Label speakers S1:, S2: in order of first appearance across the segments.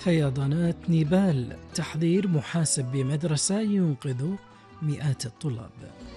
S1: فيضانات نيبال، تحذير محاسب بمدرسة ينقذ مئات الطلاب.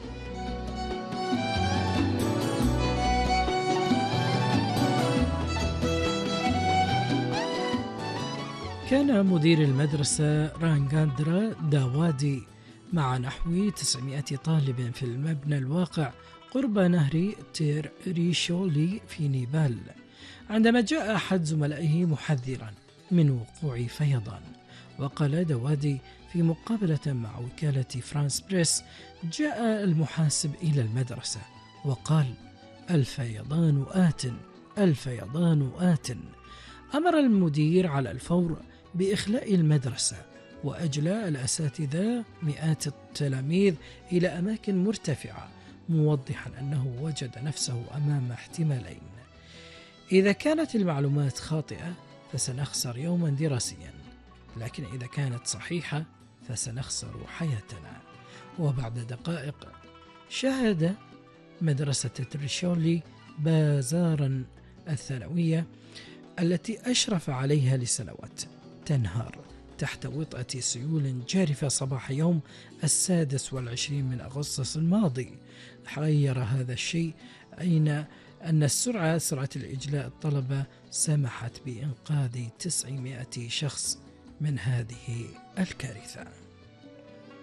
S1: كان مدير المدرسة رانغاندرا داوادي مع نحو 900 طالب في المبنى الواقع قرب نهر تير ريشولي في نيبال، عندما جاء أحد زملائه محذرا من وقوع فيضان. وقال دوادي في مقابلة مع وكالة فرانس بريس: جاء المحاسب إلى المدرسة وقال: الفيضان آت، الفيضان آت. أمر المدير على الفور بإخلاء المدرسة، وأجلى الأساتذة مئات التلاميذ إلى أماكن مرتفعة، موضحا أنه وجد نفسه أمام احتمالين: إذا كانت المعلومات خاطئة فسنخسر يوما دراسيا، لكن إذا كانت صحيحة فسنخسر حياتنا. وبعد دقائق شهد مدرسة تريشولي بازارا الثانوية التي أشرف عليها لسنوات تنهار تحت وطأة سيول جارفة صباح يوم 26 من أغسطس الماضي. غير هذا الشيء أن سرعة الإجلاء الطلبة سمحت بإنقاذ 900 شخص من هذه الكارثة.